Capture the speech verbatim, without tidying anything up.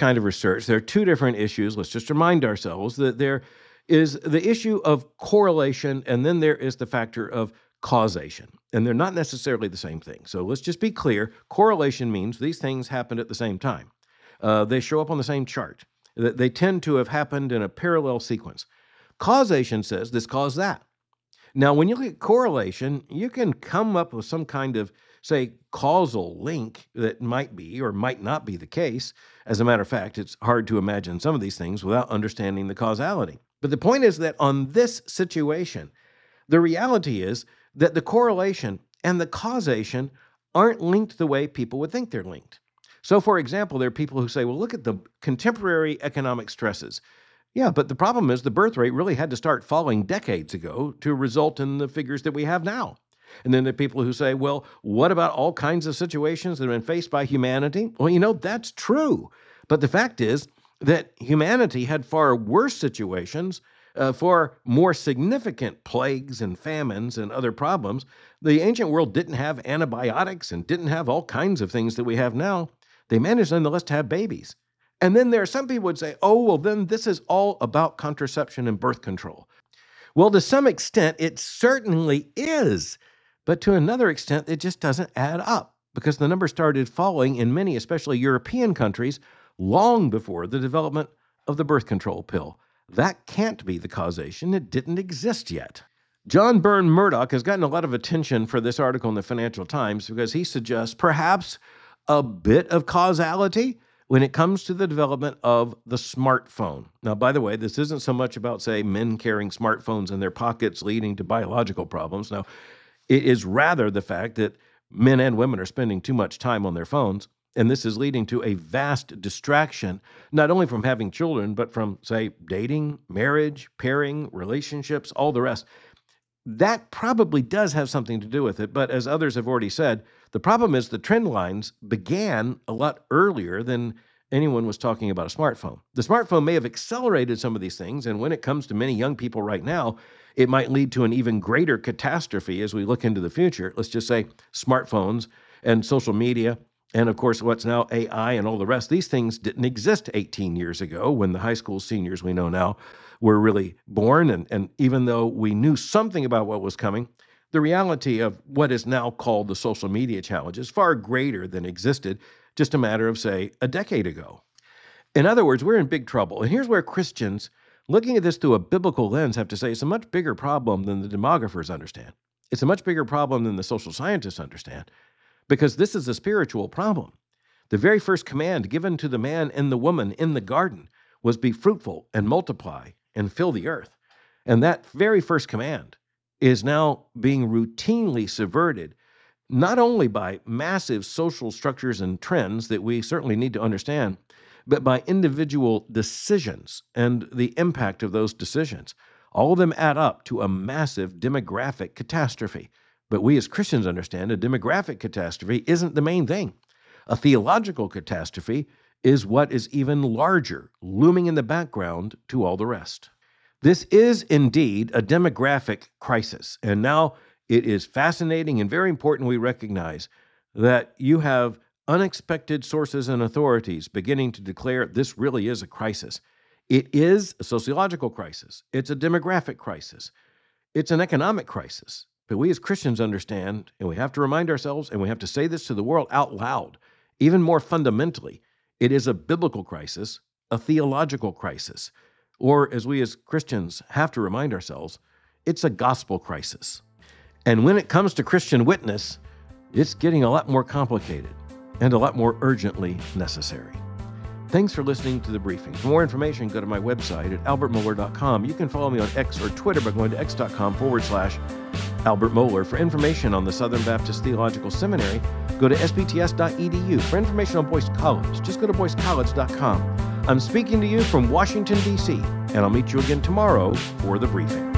kind of research, there are two different issues. Let's just remind ourselves that there is the issue of correlation, and then there is the factor of causation. And they're not necessarily the same thing. So let's just be clear. Correlation means these things happened at the same time. Uh, they show up on the same chart. They tend to have happened in a parallel sequence. Causation says this caused that. Now, when you look at correlation, you can come up with some kind of, say, causal link that might be or might not be the case. As a matter of fact, it's hard to imagine some of these things without understanding the causality. But the point is that on this situation, the reality is that the correlation and the causation aren't linked the way people would think they're linked. So, for example, there are people who say, well, look at the contemporary economic stresses. Yeah, but the problem is the birth rate really had to start falling decades ago to result in the figures that we have now. And then there are people who say, well, what about all kinds of situations that have been faced by humanity? Well, you know, that's true. But the fact is that humanity had far worse situations, uh, far more significant plagues and famines and other problems. The ancient world didn't have antibiotics and didn't have all kinds of things that we have now. They managed nonetheless to have babies. And then there are some people would say, oh, well, then this is all about contraception and birth control. Well, to some extent, it certainly is. But to another extent, it just doesn't add up because the numbers started falling in many, especially European countries, long before the development of the birth control pill. That can't be the causation. It didn't exist yet. John Byrne Murdoch has gotten a lot of attention for this article in the Financial Times because he suggests perhaps a bit of causality when it comes to the development of the smartphone. Now, by the way, this isn't so much about, say, men carrying smartphones in their pockets leading to biological problems. Now, it is rather the fact that men and women are spending too much time on their phones, and this is leading to a vast distraction, not only from having children, but from, say, dating, marriage, pairing, relationships, all the rest. That probably does have something to do with it, but as others have already said, the problem is the trend lines began a lot earlier than anyone was talking about a smartphone. The smartphone may have accelerated some of these things, and when it comes to many young people right now, it might lead to an even greater catastrophe as we look into the future. Let's just say smartphones and social media, and of course what's now A I and all the rest. These things didn't exist eighteen years ago when the high school seniors we know now were really born, and, and even though we knew something about what was coming, the reality of what is now called the social media challenge is far greater than existed just a matter of, say, a decade ago. In other words, we're in big trouble. And here's where Christians, looking at this through a biblical lens, have to say it's a much bigger problem than the demographers understand. It's a much bigger problem than the social scientists understand, because this is a spiritual problem. The very first command given to the man and the woman in the garden was be fruitful and multiply and fill the earth. And that very first command is now being routinely subverted, not only by massive social structures and trends that we certainly need to understand, but by individual decisions and the impact of those decisions. All of them add up to a massive demographic catastrophe. But we as Christians understand a demographic catastrophe isn't the main thing. A theological catastrophe is what is even larger, looming in the background to all the rest. This is indeed a demographic crisis, and now it is fascinating and very important we recognize that you have unexpected sources and authorities beginning to declare this really is a crisis. It is a sociological crisis. It's a demographic crisis. It's an economic crisis. But we as Christians understand, and we have to remind ourselves, and we have to say this to the world out loud, even more fundamentally, it is a biblical crisis, a theological crisis, or as we as Christians have to remind ourselves, it's a gospel crisis. And when it comes to Christian witness, it's getting a lot more complicated and a lot more urgently necessary. Thanks for listening to The Briefing. For more information, go to my website at albert mohler dot com. You can follow me on X or Twitter by going to x.com forward slash Albert Mohler. For information on the Southern Baptist Theological Seminary, go to s b t s dot e d u. For information on Boyce College, just go to boyce college dot com. I'm speaking to you from Washington, D C, and I'll meet you again tomorrow for The Briefing.